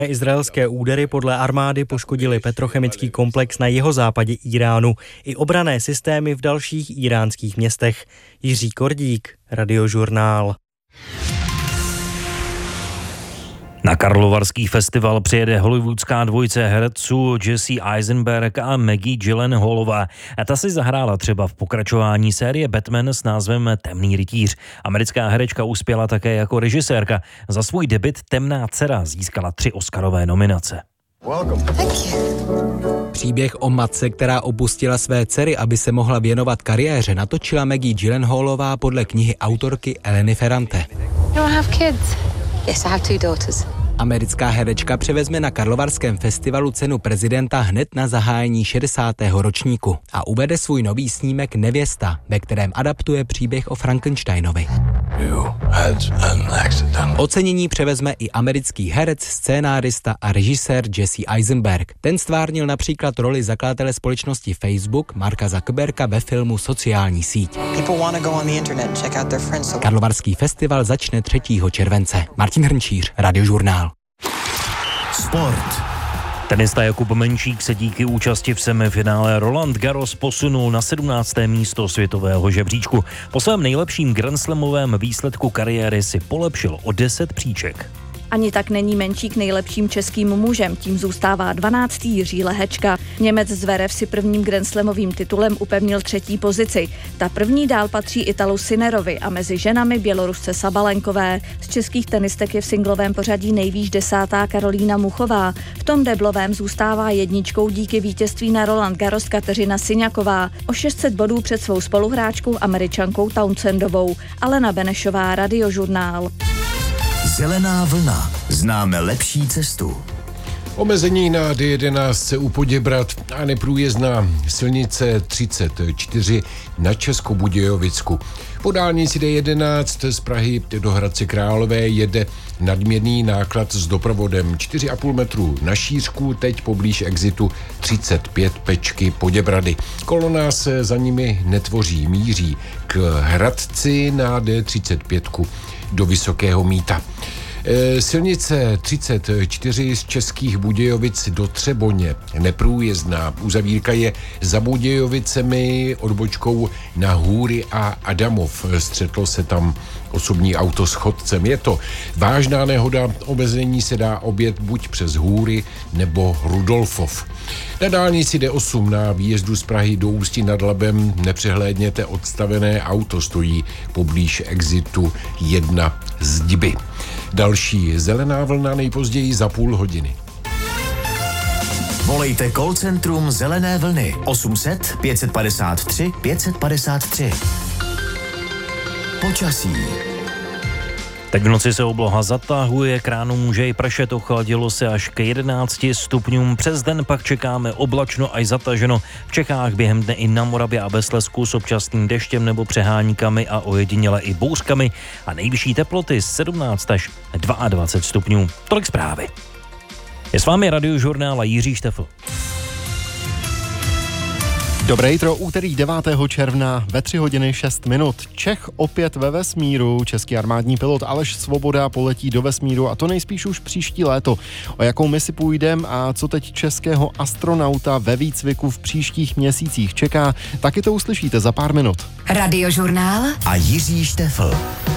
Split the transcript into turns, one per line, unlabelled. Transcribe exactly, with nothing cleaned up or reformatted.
Izraelské údery podle armády poškodily petrochemický komplex na jihozápadě Íránu i obranné systémy v dalších íránských městech. Jiří Kordík, Radiožurnál.
Na Karlovarský festival přijede hollywoodská dvojice herců Jesse Eisenberg a Maggie Gyllenhaalová. A ta si zahrála třeba v pokračování série Batman s názvem Temný rytíř. Americká herečka uspěla také jako režisérka. Za svůj debut Temná dcera získala tři Oscarové nominace.
Příběh o matce, která opustila své dcery, aby se mohla věnovat kariéře, natočila Maggie Gyllenhaalová podle knihy autorky Eleny Ferrante. Yes, I have two daughters. Americká herečka převezme na Karlovarském festivalu cenu prezidenta hned na zahájení šedesátého ročníku a uvede svůj nový snímek Nevěsta, ve kterém adaptuje příběh o Frankensteinovi. Ocenění převezme i americký herec, scénárista a režisér Jesse Eisenberg. Ten stvárnil například roli zakladatele společnosti Facebook Marka Zuckerberga ve filmu Sociální síť. Karlovarský festival začne třetího července. Martin Hrnčíř, Radiožurnál.
Sport. Tenista Jakub Menšík se díky účasti v semifinále Roland Garros posunul na sedmnácté místo světového žebříčku. Po svém nejlepším grandslamovém výsledku kariéry si polepšil o deset příček.
Ani tak není Menšík nejlepším českým mužem, tím zůstává dvanáctý Jiří Lehečka. Němec Zverev si prvním grandslamovým titulem upevnil třetí pozici. Ta první dál patří Italu Sinnerovi a mezi ženami Bělorusce Sabalenkové. Z českých tenistek je v singlovém pořadí nejvýš desátá Karolína Muchová. V tom deblovém zůstává jedničkou díky vítězství na Roland Garros Kateřina Syňaková. O šest set bodů před svou spoluhráčkou Američankou Townsendovou. Alena Benešová, Radiožurnál.
Zelená vlna. Známe lepší cestu.
Omezení na D jedenáct u Poděbrad a neprůjezdná silnice třicet čtyři na Českobudějovicku. Po dálnici D jedenáct z Prahy do Hradce Králové jede nadměrný náklad s doprovodem čtyři a půl metru na šířku, teď poblíž exitu třicet pět Pečky Poděbrady. Kolona se za nimi netvoří, míří k Hradci na D třicet pět do Vysokého Mýta. Silnice třicet čtyři z Českých Budějovic do Třeboně neprůjezdná. Uzavírka je za Budějovicemi odbočkou na Hůry a Adamov. Střetlo se tam osobní auto s chodcem. Je to vážná nehoda, omezení se dá objet buď přes Hůry nebo Rudolfov. Na dálnici D osm na výjezdu z Prahy do Ústí nad Labem nepřehlédněte odstavené auto, stojí poblíž exitu jedna Zdiby. Další zelená vlna nejpozději za půl hodiny.
Volejte call centrum Zelené vlny osm set pět padesát tři pět padesát tři. Počasí.
Teď v noci se obloha zatahuje, k ránu může i pršet, ochladilo se až k jedenácti stupňům. Přes den pak čekáme oblačno až zataženo. V Čechách během dne i na Moravě a ve Slezsku s občasným deštěm nebo přeháníkami a ojediněle i bouřkami a nejvyšší teploty sedmnáct až dvacet dva stupňů. Tolik zprávy. Je s vámi Radiožurnál a Jiří Štefl.
Dobré jitro, úterý devátého června ve tři hodiny šest minut. Čech opět ve vesmíru. Český armádní pilot Aleš Svoboda poletí do vesmíru a to nejspíš už příští léto. O jakou misi půjdem a co teď českého astronauta ve výcviku v příštích měsících čeká, taky to uslyšíte za pár minut.
Radiožurnál
a Jiří Štefl.